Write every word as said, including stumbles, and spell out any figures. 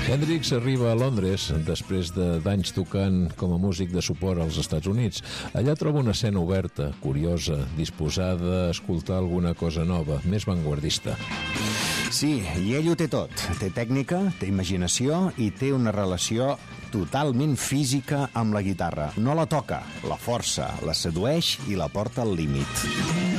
Hendrix arriba a Londres després de d'anys tocant com a músic de suport als Estats Units. Allà troba una escena oberta, curiosa, disposada a escoltar alguna cosa nova, més vanguardista. Sí, i ell ho té tot. Té tècnica, té imaginació i té una relació totalment física amb la guitarra. No la toca, la força, la sedueix i la porta al límit.